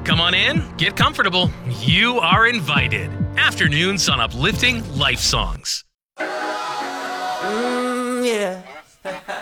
Come on in, get comfortable. You are invited. Afternoons on Uplifting Life Songs. Yeah.